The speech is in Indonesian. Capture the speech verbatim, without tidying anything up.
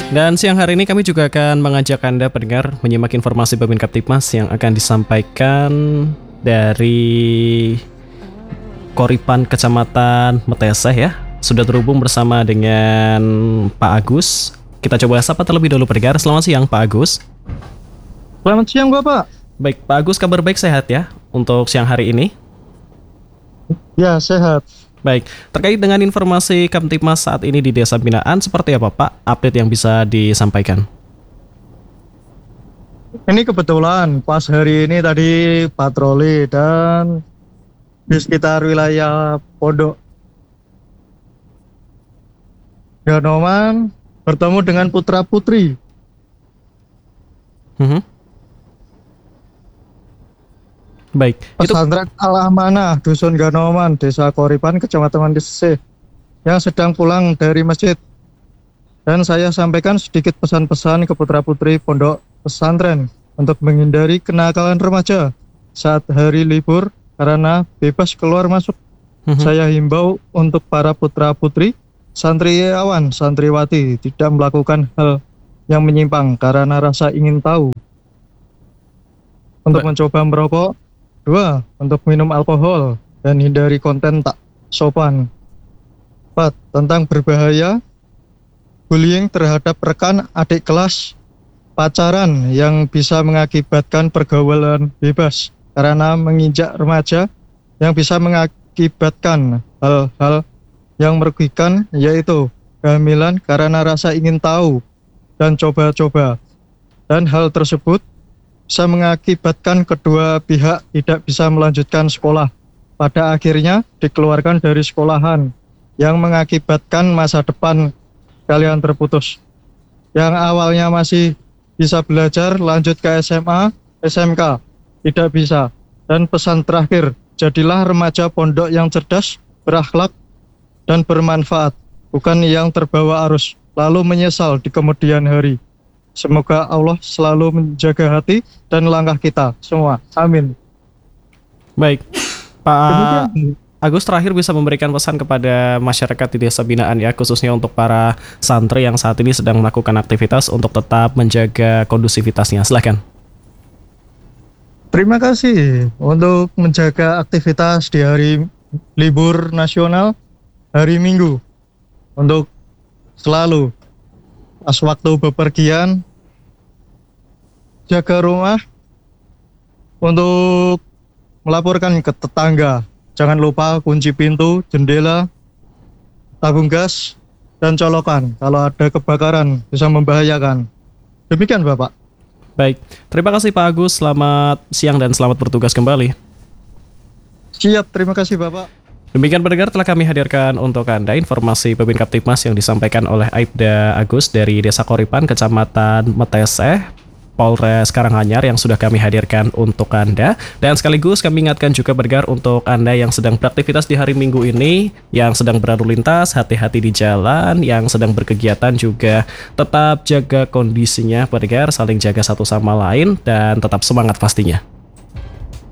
Dan siang hari ini kami juga akan mengajak Anda pendengar menyimak informasi Babin Kaptipmas yang akan disampaikan dari Koripan Kecamatan Meteseh ya. Sudah terhubung bersama dengan Pak Agus. Kita coba sapa terlebih dahulu pendengar. Selamat siang Pak Agus. Selamat siang Bapak. Baik Pak Agus, kabar baik sehat ya untuk siang hari ini? Ya, sehat. Baik, terkait dengan informasi Kamtipmas saat ini di Desa Binaan, seperti apa Pak update yang bisa disampaikan? Ini kebetulan pas hari ini tadi patroli dan di sekitar wilayah Pondok Ganoman bertemu dengan putra-putri. Hmm. Baik, itu Pesantren Al-Amanah Dusun Ganoman, Desa Koripan, Kecamatan Meteseh yang sedang pulang dari masjid. Dan saya sampaikan sedikit pesan-pesan ke putra-putri pondok pesantren untuk menghindari kenakalan remaja saat hari libur karena bebas keluar masuk. Mhm. Saya himbau untuk para putra-putri, santriawan, santriwati tidak melakukan hal yang menyimpang karena rasa ingin tahu. Untuk Ba- mencoba merokok. Dua, untuk minum alkohol dan hindari konten tak sopan. Empat, tentang berbahaya bullying terhadap rekan adik kelas, pacaran yang bisa mengakibatkan pergaulan bebas karena menginjak remaja yang bisa mengakibatkan hal-hal yang merugikan, yaitu kehamilan karena rasa ingin tahu dan coba-coba. Dan hal tersebut bisa mengakibatkan kedua pihak tidak bisa melanjutkan sekolah. Pada akhirnya dikeluarkan dari sekolahan yang mengakibatkan masa depan kalian terputus. Yang awalnya masih bisa belajar lanjut ke S M A, S M K, tidak bisa. Dan pesan terakhir, jadilah remaja pondok yang cerdas, berakhlak, dan bermanfaat, bukan yang terbawa arus, lalu menyesal di kemudian hari. Semoga Allah selalu menjaga hati dan langkah kita semua. Amin. baik, Pak Demikian. Agus terakhir bisa memberikan pesan kepada masyarakat di Desa Binaan ya, khususnya untuk para santri yang saat ini sedang melakukan aktivitas untuk tetap menjaga kondusivitasnya. Silakan. Terima kasih untuk menjaga aktivitas di hari libur nasional, hari Minggu. Untuk selalu pas waktu bepergian, jaga rumah, untuk melaporkan ke tetangga. Jangan lupa kunci pintu, jendela, tabung gas, dan colokan. Kalau ada kebakaran bisa membahayakan. Demikian Bapak. Baik, terima kasih Pak Agus. Selamat siang dan selamat bertugas kembali. Siap, terima kasih Bapak. Demikian pendengar, telah kami hadirkan untuk Anda informasi Babin Kaptipmas yang disampaikan oleh Aibda Agus dari Desa Koripan, Kecamatan Meteseh, Polres Karanganyar yang sudah kami hadirkan untuk Anda. Dan sekaligus kami ingatkan juga pendengar untuk Anda yang sedang beraktivitas di hari Minggu ini, yang sedang berlalu lintas, hati-hati di jalan, yang sedang berkegiatan juga tetap jaga kondisinya pendengar, saling jaga satu sama lain dan tetap semangat pastinya.